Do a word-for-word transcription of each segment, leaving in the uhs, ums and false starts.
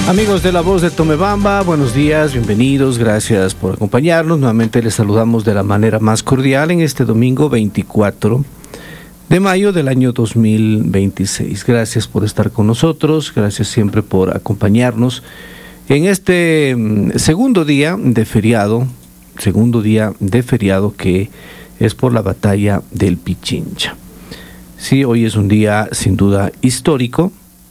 Amigos de La Voz de Tomebamba, buenos días, bienvenidos, gracias por acompañarnos. Nuevamente les saludamos de la manera más cordial en este domingo veinticuatro de mayo del año dos mil veintiséis. Gracias por estar con nosotros, gracias siempre por acompañarnos en este segundo día de feriado, segundo día de feriado que es por la batalla del Pichincha. Sí, hoy es un día sin duda histórico,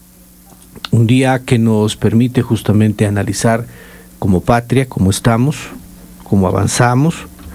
un día que nos permite justamente analizar como patria, cómo estamos, cómo avanzamos,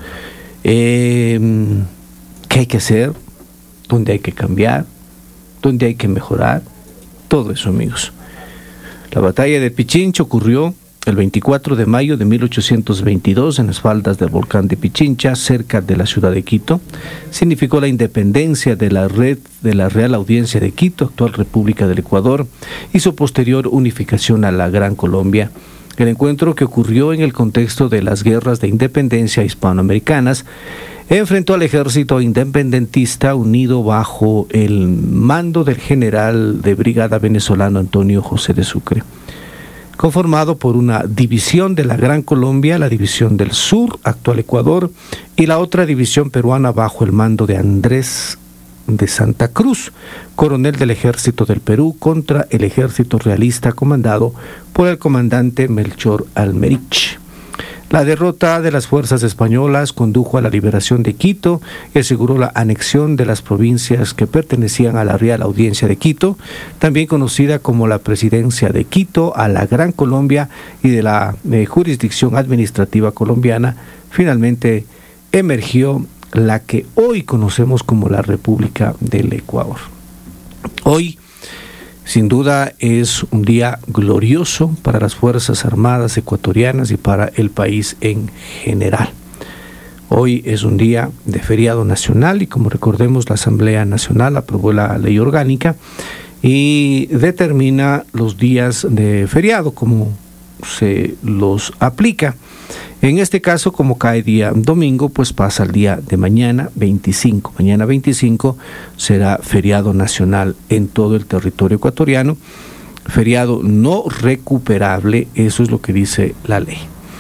eh, qué hay que hacer, dónde hay que cambiar, dónde hay que mejorar, todo eso, amigos. La batalla de Pichincha ocurrió el veinticuatro de mayo de mil ochocientos veintidós en las faldas del volcán de Pichincha, cerca de la ciudad de Quito. Significó la independencia de la red de la Real Audiencia de Quito, actual República del Ecuador, y su posterior unificación a la Gran Colombia. El encuentro, que ocurrió en el contexto de las guerras de independencia hispanoamericanas, enfrentó al ejército independentista unido bajo el mando del general de brigada venezolano Antonio José de Sucre, conformado por una división de la Gran Colombia, la división del Sur, actual Ecuador, y la otra división peruana bajo el mando de Andrés de Santa Cruz, coronel del ejército del Perú, contra el ejército realista comandado por el comandante Melchor Almerich. La derrota de las fuerzas españolas condujo a la liberación de Quito y aseguró la anexión de las provincias que pertenecían a la Real Audiencia de Quito, también conocida como la Presidencia de Quito, a la Gran Colombia y de la eh, jurisdicción administrativa colombiana. Finalmente emergió la que hoy conocemos como la República del Ecuador. Hoy, sin duda, es un día glorioso para las Fuerzas Armadas ecuatorianas y para el país en general. Hoy es un día de feriado nacional y, como recordemos, la Asamblea Nacional aprobó la ley orgánica y determina los días de feriado, como se los aplica. En este caso, como cae día domingo, pues pasa el día de mañana veinticinco. Mañana veinticinco será feriado nacional en todo el territorio ecuatoriano. Feriado no recuperable, eso es lo que dice la ley.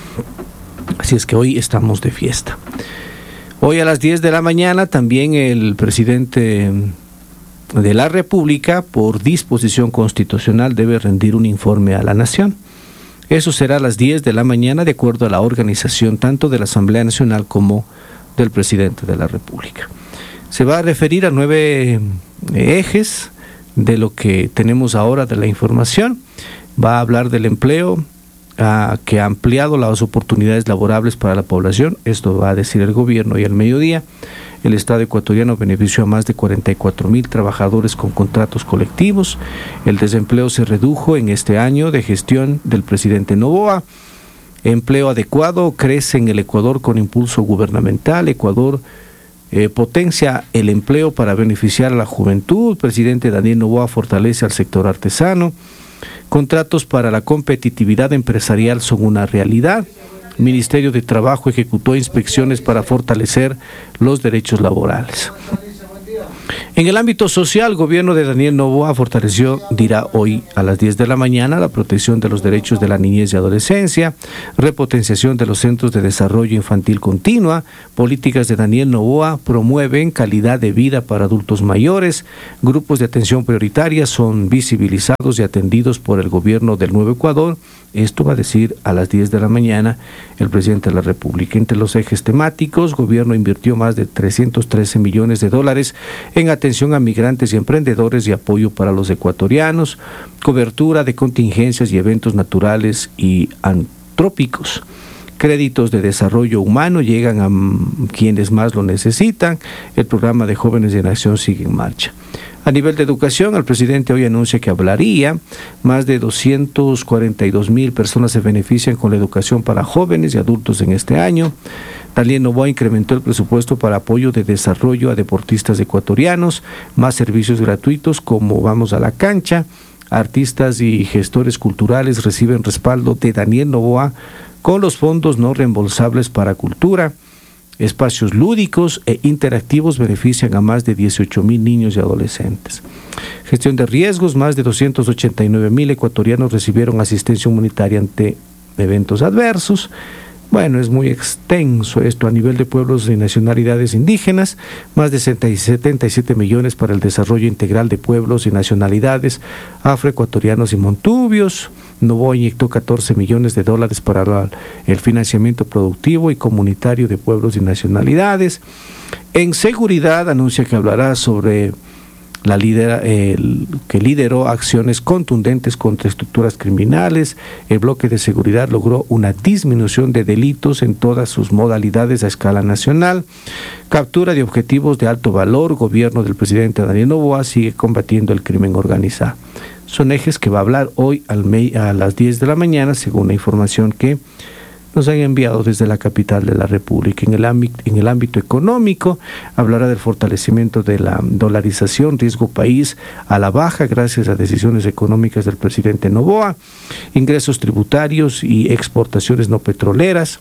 Así es que hoy estamos de fiesta. Hoy a las diez de la mañana también el presidente de la República, por disposición constitucional, debe rendir un informe a la nación. Eso será a las diez de la mañana, de acuerdo a la organización tanto de la Asamblea Nacional como del presidente de la República. Se va a referir a nueve ejes de lo que tenemos ahora de la información. Va a hablar del empleo, a, que ha ampliado las oportunidades laborables para la población. Esto va a decir el gobierno y al mediodía. El Estado ecuatoriano benefició a más de cuarenta y cuatro mil trabajadores con contratos colectivos. El desempleo se redujo en este año de gestión del presidente Noboa. Empleo adecuado crece en el Ecuador con impulso gubernamental. Ecuador eh, potencia el empleo para beneficiar a la juventud. El presidente Daniel Noboa fortalece al sector artesano. Contratos para la competitividad empresarial son una realidad. El Ministerio de Trabajo ejecutó inspecciones para fortalecer los derechos laborales. En el ámbito social, el gobierno de Daniel Noboa fortaleció, dirá hoy a las diez de la mañana, la protección de los derechos de la niñez y adolescencia, repotenciación de los centros de desarrollo infantil continua. Políticas de Daniel Noboa promueven calidad de vida para adultos mayores. Grupos de atención prioritaria son visibilizados y atendidos por el gobierno del Nuevo Ecuador. Esto va a decir a las diez de la mañana el presidente de la República. Entre los ejes temáticos, gobierno invirtió más de trescientos trece millones de dólares en atención a migrantes y emprendedores y apoyo para los ecuatorianos, cobertura de contingencias y eventos naturales y antrópicos. Créditos de desarrollo humano llegan a quienes más lo necesitan. El programa de Jóvenes de Nación sigue en marcha. A nivel de educación, el presidente hoy anuncia que hablaría. Más de doscientos cuarenta y dos mil personas se benefician con la educación para jóvenes y adultos en este año. Daniel Noboa incrementó el presupuesto para apoyo de desarrollo a deportistas ecuatorianos, más servicios gratuitos como Vamos a la Cancha. Artistas y gestores culturales reciben respaldo de Daniel Noboa con los fondos no reembolsables para cultura. espacios lúdicos e interactivos benefician a más de dieciocho mil niños y adolescentes. Gestión de riesgos, más de doscientos ochenta y nueve mil ecuatorianos recibieron asistencia humanitaria ante eventos adversos. Bueno, es muy extenso esto a nivel de pueblos y nacionalidades indígenas, más de setenta y siete millones para el desarrollo integral de pueblos y nacionalidades afroecuatorianos y montubios. Novoa inyectó catorce millones de dólares para la, el financiamiento productivo y comunitario de pueblos y nacionalidades. En seguridad anuncia que hablará sobre la lidera, el, que lideró acciones contundentes contra estructuras criminales. El bloque de seguridad logró una disminución de delitos en todas sus modalidades a escala nacional. Captura de objetivos de alto valor. Gobierno del presidente Daniel Noboa sigue combatiendo el crimen organizado. Son ejes que va a hablar hoy al me, a las diez de la mañana, según la información que nos han enviado desde la capital de la República. En el ámbito, en el ámbito económico, hablará del fortalecimiento de la dolarización, riesgo país a la baja gracias a decisiones económicas del presidente Noboa, ingresos tributarios y exportaciones no petroleras,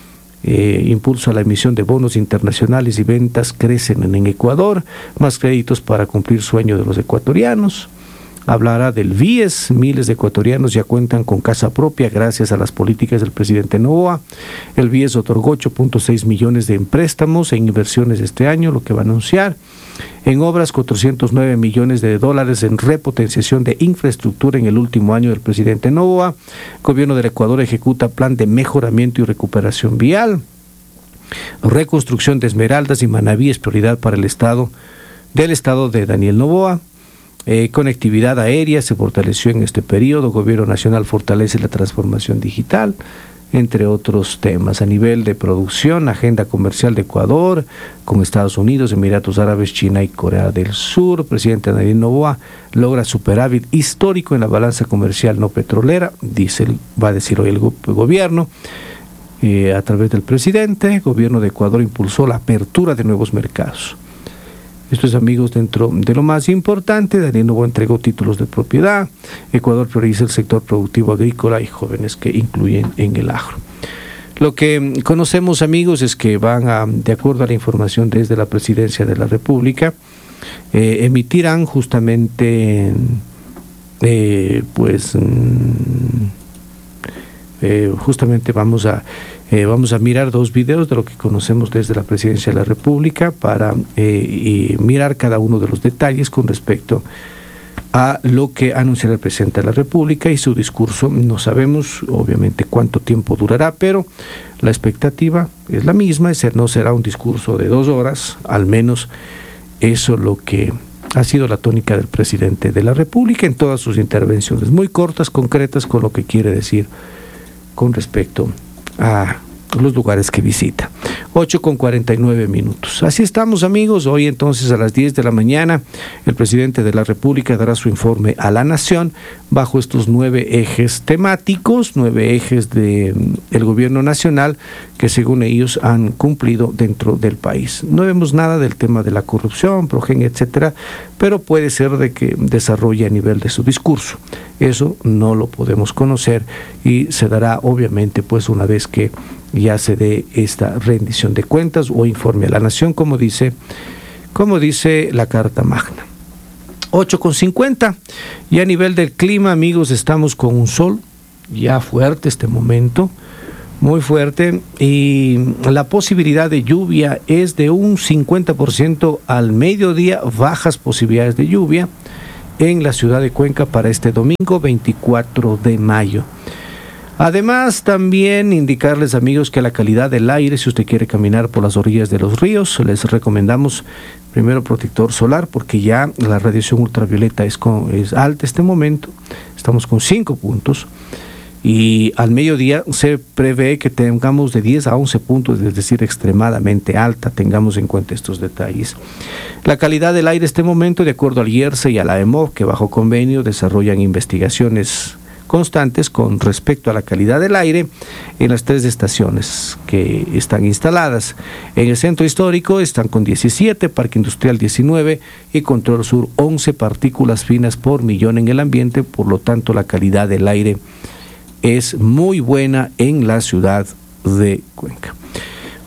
eh, impulso a la emisión de bonos internacionales y ventas crecen en Ecuador, más créditos para cumplir sueño de los ecuatorianos. Hablará del V I E S, miles de ecuatorianos ya cuentan con casa propia gracias a las políticas del presidente Noboa. El V I E S otorgó ocho punto seis millones de préstamos en inversiones este año, lo que va a anunciar. En obras, cuatrocientos nueve millones de dólares en repotenciación de infraestructura en el último año del presidente Noboa. Gobierno del Ecuador ejecuta plan de mejoramiento y recuperación vial. Reconstrucción de Esmeraldas y Manabí es prioridad para el Estado del Estado de Daniel Noboa. Eh, conectividad aérea se fortaleció en este periodo. Gobierno nacional fortalece la transformación digital, entre otros temas. A nivel de producción, agenda comercial de Ecuador con Estados Unidos, Emiratos Árabes, China y Corea del Sur. Presidente Daniel Noboa logra superávit histórico en la balanza comercial no petrolera, dice, va a decir hoy el gobierno. Eh, a través del presidente, el gobierno de Ecuador impulsó la apertura de nuevos mercados. Esto es, amigos, dentro de lo más importante. Daniel Noboa entregó títulos de propiedad. Ecuador prioriza el sector productivo agrícola y jóvenes que incluyen en el agro. Lo que conocemos, amigos, es que van a, de acuerdo a la información desde la Presidencia de la República, eh, emitirán justamente, eh, pues, eh, justamente vamos a Eh, vamos a mirar dos videos de lo que conocemos desde la Presidencia de la República para eh, y mirar cada uno de los detalles con respecto a lo que anunciará el presidente de la República y su discurso. No sabemos, obviamente, cuánto tiempo durará, pero la expectativa es la misma, es decir, no será un discurso de dos horas, al menos eso es lo que ha sido la tónica del presidente de la República en todas sus intervenciones, muy cortas, concretas, con lo que quiere decir con respecto a los lugares que visita. ocho con cuarenta y nueve minutos. Así estamos, amigos. Hoy entonces a las diez de la mañana el presidente de la República dará su informe a la Nación bajo estos nueve ejes temáticos, nueve ejes del de gobierno nacional que según ellos han cumplido dentro del país. No vemos nada del tema de la corrupción, progenie, etcétera, pero puede ser de que desarrolle a nivel de su discurso. Eso no lo podemos conocer y se dará obviamente pues una vez que ya se dé esta rendición de cuentas o informe a la Nación, como dice, como dice la Carta Magna. ocho con cincuenta, y a nivel del clima, amigos, estamos con un sol ya fuerte este momento, muy fuerte, y la posibilidad de lluvia es de un cincuenta por ciento al mediodía, bajas posibilidades de lluvia en la ciudad de Cuenca para este domingo veinticuatro de mayo. Además, también indicarles, amigos, que la calidad del aire, si usted quiere caminar por las orillas de los ríos, les recomendamos primero protector solar, porque ya la radiación ultravioleta es, con, es alta este momento, estamos con cinco puntos, y al mediodía se prevé que tengamos de diez a once puntos, es decir, extremadamente alta, tengamos en cuenta estos detalles. La calidad del aire este momento, de acuerdo al I E R S E y a la E M O, que bajo convenio desarrollan investigaciones constantes con respecto a la calidad del aire en las tres estaciones que están instaladas. En el centro histórico están con diecisiete, Parque Industrial diecinueve y Control Sur once partículas finas por millón en el ambiente, por lo tanto la calidad del aire es muy buena en la ciudad de Cuenca.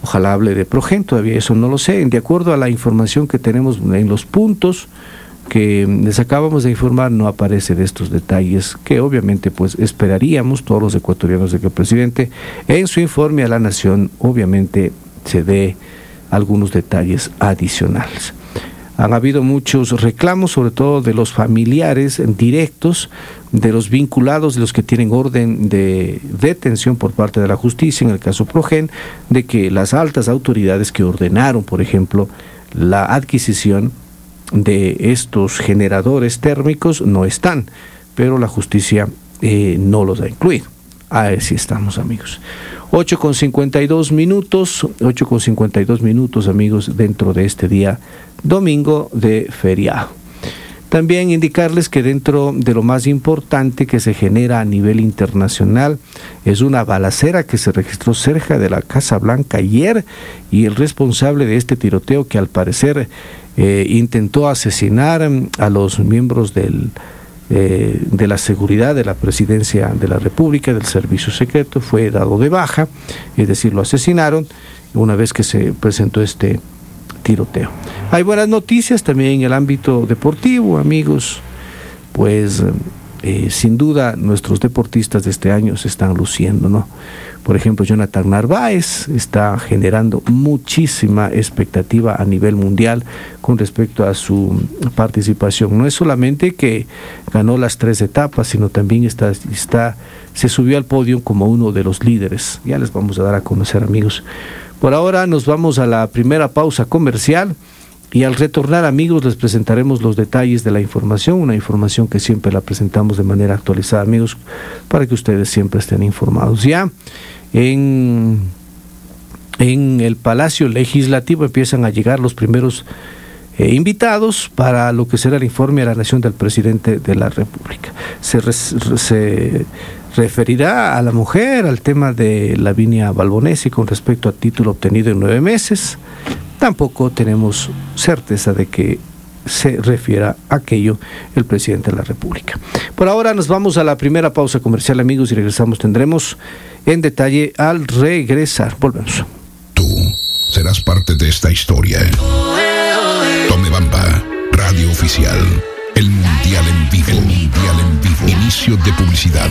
Ojalá hable de Progen, todavía eso no lo sé. De acuerdo a la información que tenemos en los puntos que les acabamos de informar, no aparece de estos detalles que obviamente pues esperaríamos todos los ecuatorianos de que el presidente en su informe a la nación obviamente se dé algunos detalles adicionales. Han habido muchos reclamos, sobre todo de los familiares directos, de los vinculados, de los que tienen orden de detención por parte de la justicia, en el caso Progen, de que las altas autoridades que ordenaron, por ejemplo, la adquisición de estos generadores térmicos no están, pero la justicia eh, no los ha incluido. Así estamos, amigos. ocho con cincuenta y dos minutos, ocho con cincuenta y dos minutos, amigos, dentro de este día domingo de feriado. También indicarles que dentro de lo más importante que se genera a nivel internacional es una balacera que se registró cerca de la Casa Blanca ayer, y el responsable de este tiroteo, que al parecer eh, intentó asesinar a los miembros del Eh, de la seguridad de la presidencia de la República, del servicio secreto, fue dado de baja, es decir, lo asesinaron una vez que se presentó este tiroteo. Hay buenas noticias también en el ámbito deportivo, amigos, pues eh, sin duda nuestros deportistas de este año se están luciendo, ¿no? Por ejemplo, Jonathan Narváez está generando muchísima expectativa a nivel mundial con respecto a su participación. No es solamente que ganó las tres etapas, sino también está, está, se subió al podio como uno de los líderes. Ya les vamos a dar a conocer, amigos. Por ahora nos vamos a la primera pausa comercial, y al retornar, amigos, les presentaremos los detalles de la información, una información que siempre la presentamos de manera actualizada, amigos, para que ustedes siempre estén informados. Ya en, en el Palacio Legislativo empiezan a llegar los primeros eh, invitados para lo que será el informe a la nación del presidente de la República. Se, res, se referirá a la mujer, al tema de Lavinia Balbonesi con respecto al título obtenido en nueve meses. Tampoco tenemos certeza de que se refiera a aquello el presidente de la República. Por ahora nos vamos a la primera pausa comercial, amigos, y regresamos. Tendremos en detalle al regresar. Volvemos. Tú serás parte de esta historia. Tomebamba, radio oficial. El Mundial en vivo. El Mundial en vivo. Inicio de publicidad.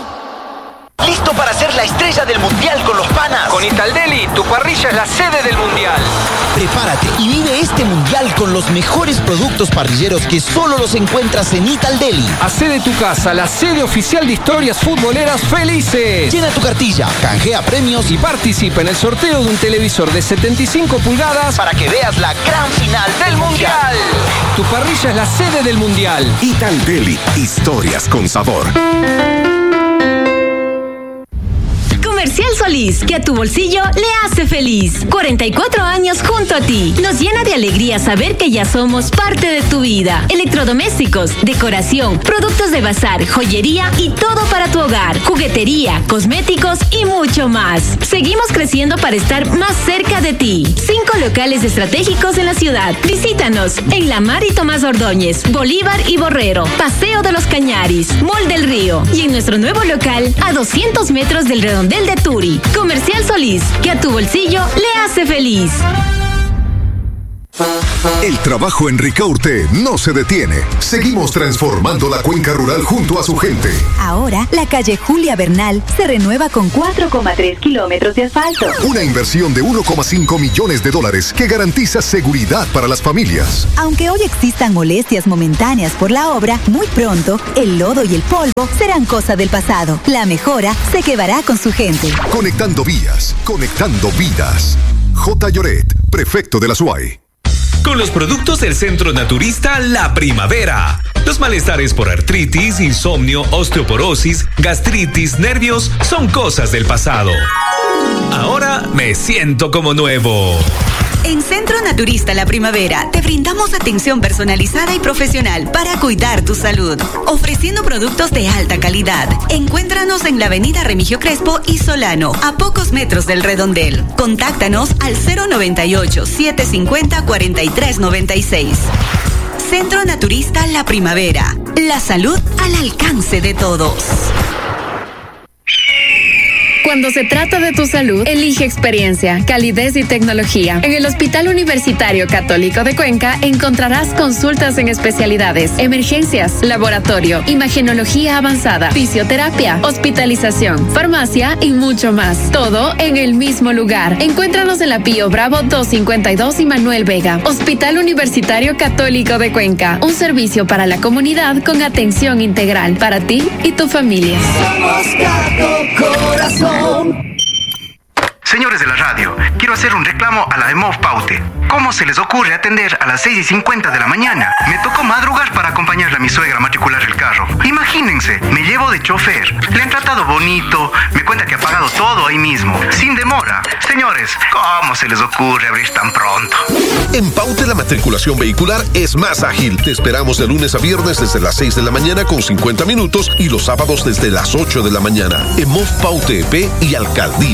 ¿Listo para ser la estrella del Mundial con los panas? Con Italdeli, tu parrilla es la sede del Mundial. Prepárate y vive este Mundial con los mejores productos parrilleros que solo los encuentras en Italdeli. Hacé de tu casa la sede oficial de historias futboleras felices. Llena tu cartilla, canjea premios y participa en el sorteo de un televisor de setenta y cinco pulgadas para que veas la gran final del Mundial. Tu parrilla es la sede del Mundial. Italdeli, historias con sabor. Comercial Solís, que a tu bolsillo le hace feliz. cuarenta y cuatro años junto a ti. Nos llena de alegría saber que ya somos parte de tu vida. Electrodomésticos, decoración, productos de bazar, joyería y todo para tu hogar. Juguetería, cosméticos y mucho más. Seguimos creciendo para estar más cerca de ti. Cinco locales estratégicos en la ciudad. Visítanos en La Mar y Tomás Ordóñez, Bolívar y Borrero, Paseo de los Cañaris, Mall del Río, y en nuestro nuevo local a doscientos metros del Redondel de Turi. Comercial Solís, que a tu bolsillo le hace feliz. El trabajo en Ricaurte no se detiene. Seguimos transformando la cuenca rural junto a su gente. Ahora, la calle Julia Bernal se renueva con cuatro coma tres kilómetros de asfalto. Una inversión de uno coma cinco millones de dólares que garantiza seguridad para las familias. Aunque hoy existan molestias momentáneas por la obra, muy pronto el lodo y el polvo serán cosa del pasado. La mejora se quedará con su gente. Conectando vías, conectando vidas. J. Lloret, prefecto de la S U A Y. Con los productos del Centro Naturista La Primavera. Los malestares por artritis, insomnio, osteoporosis, gastritis, nervios son cosas del pasado. Ahora me siento como nuevo. En Centro Naturista La Primavera te brindamos atención personalizada y profesional para cuidar tu salud, ofreciendo productos de alta calidad. Encuéntranos en la avenida Remigio Crespo y Solano, a pocos metros del Redondel. Contáctanos al cero noventa y ocho, setecientos cincuenta, cuarenta y tres noventa y seis. Centro Naturista La Primavera. La salud al alcance de todos. Cuando se trata de tu salud, elige experiencia, calidez y tecnología. En el Hospital Universitario Católico de Cuenca encontrarás consultas en especialidades, emergencias, laboratorio, imagenología avanzada, fisioterapia, hospitalización, farmacia y mucho más. Todo en el mismo lugar. Encuéntranos en la Pío Bravo doscientos cincuenta y dos y Manuel Vega. Hospital Universitario Católico de Cuenca. Un servicio para la comunidad con atención integral para ti y tu familia. Somos Cato Corazón. Señores de la radio, quiero hacer un reclamo a la EMOV Paute. ¿Cómo se les ocurre atender a las seis y cincuenta de la mañana? Me tocó madrugar para acompañarle a mi suegra a matricular el carro. Imagínense, me llevo de chofer. Le han tratado bonito, me cuenta que ha pagado todo ahí mismo, sin demora. Señores, ¿cómo se les ocurre abrir tan pronto? En Paute la matriculación vehicular es más ágil. Te esperamos de lunes a viernes desde las seis de la mañana con cincuenta minutos y los sábados desde las ocho de la mañana. EMOV Paute E P y Alcaldía.